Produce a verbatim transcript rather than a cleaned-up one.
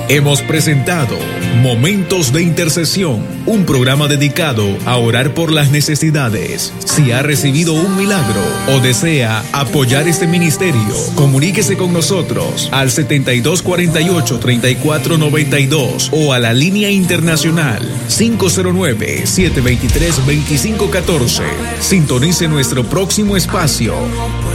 Hemos presentado Momentos de Intercesión, un programa dedicado a orar por las necesidades. Si ha recibido un milagro o desea apoyar este ministerio, comuníquese con nosotros al setenta y dos cuarenta y ocho, treinta y cuatro noventa y dos o a la línea internacional cinco cero nueve, siete dos tres, dos cinco uno cuatro. Sintonice nuestro próximo espacio.